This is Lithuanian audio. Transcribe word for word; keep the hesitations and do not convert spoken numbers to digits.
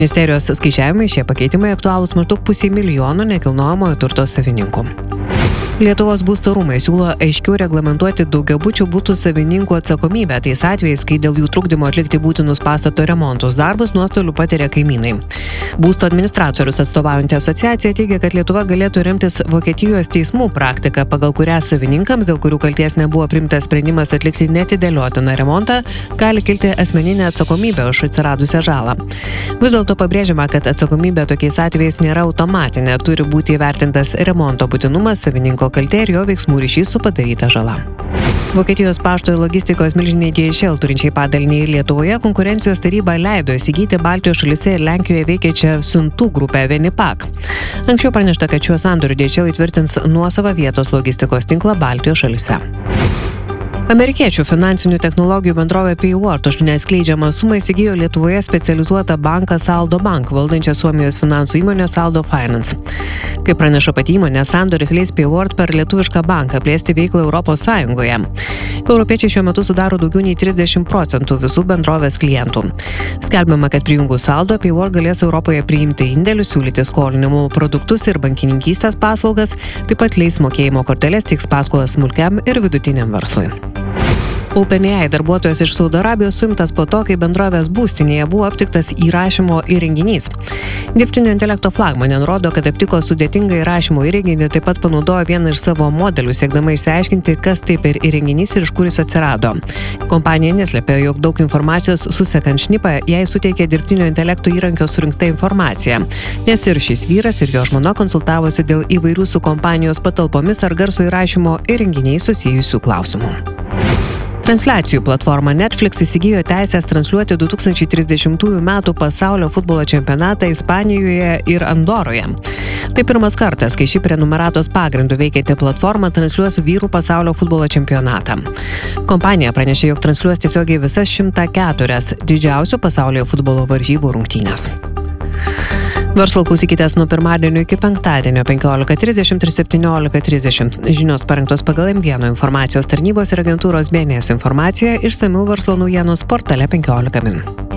Ministerijos skaičiavimai šie pakeitimai aktualūs maždaug pusei milijono nekilnojamojo turto savininkų. Lietuvos būsto rūmai siūlo aiškiau reglamentuoti daugiabučių butų savininkų atsakomybę tais atvejais, kai dėl jų trukdymo atlikti būtinus pastato remontus darbus nuostolių patiria kaimynai. Būsto administratorius atstovaujantį asociaciją teigia, kad Lietuva galėtų remtis Vokietijos teismų praktika, pagal kurią savininkams, dėl kurių kalties nebuvo priimtas sprendimas atlikti neatidėliotiną remontą, gali kilti asmeninė atsakomybė už atsiradusią žalą. Vis dėlto pabrėžiama, kad atsakomybė tokiais atvejais nėra automatinė, turi būti įvertintas remonto būtinumas, savininko kaltė ir jo veiksmų ryšys su padaryta žala. Vokietijos pašto ir logistikos milžiniai D H L turinčiai padalinį ir Lietuvoje konkurencijos taryba leido įsigyti Baltijos šalyse ir Lenkijoje veikiančią siuntų grupę Venipak. Anksčiau pranešta, kad šiuo sandoriu D H L įtvirtins nuosavą vietos logistikos tinklą Baltijos šalyse. Amerikiečių finansinių technologijų bendrovė PayWord už neatskleidžiamą sumą įsigijo Lietuvoje specializuotą banką Saldo Bank, valdančią Suomijos finansų įmonę Saldo Finance. Kaip praneša pati įmonė, sandoris leis PayWord per lietuvišką banką plėsti veiklą Europos Sąjungoje. Europiečiai šiuo metu sudaro daugiau nei trisdešimt procentų visų bendrovės klientų. Skelbiama, kad prijungus Saldo, PayWord galės Europoje priimti indėlius, siūlyti skolinimų produktus ir bankininkystės paslaugas, taip pat leis mokėjimo korteles, teiks paskolas smulkiam ir vidutiniam verslui. OpenAI darbuotojas iš Saudo Arabijos suimtas po to, kai bendrovės būstinėje buvo aptiktas įrašymo įrenginys. Dirbtinio intelekto flagmanė nurodo, kad aptiko sudėtingą įrašymo įrenginį, taip pat panaudojo vieną iš savo modelių, siekdama išsiaiškinti, kas tai per įrenginys ir iš kur jis atsirado. Kompanija neslėpė, jog daug informacijos susekant šnipą jai suteikė dirbtinio intelekto įrankio surinkta informacija, nes ir šis vyras ir jo žmona konsultavosi dėl įvairių su kompanijos patalpomis ar garso įrašymo įrenginiais susijusių klausimų. Transliacijų platforma Netflix įsigijo teisės transliuoti du tūkstančiai trisdešimtųjų metų pasaulio futbolo čempionatą Ispanijoje ir Andoroje. Tai pirmas kartas, kai ši prenumeratos pagrindų veikianti platforma transliuos vyrų pasaulio futbolo čempionatą. Kompanija pranešė, jog transliuos tiesiogiai visas šimtą keturias didžiausių pasaulio futbolo varžybų rungtynes. Verslo klausykitės nuo pirmadienio iki penktadienio penkiolika trisdešimt ir septyniolika trisdešimt. Žinios parengtos pagal M vienas informacijos tarnybos ir agentūros B N S informaciją, išsamiau verslo naujienos portale penkiolika min.